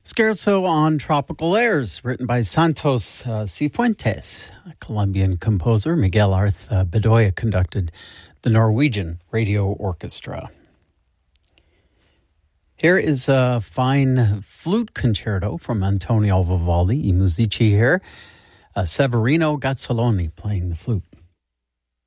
Scherzo on Tropical Airs, written by Santos Cifuentes, a Colombian composer. Miguel Arth Bedoya conducted the Norwegian Radio Orchestra. Here is a fine flute concerto from Antonio Vivaldi, I Musici here. Severino Gazzoloni playing the flute.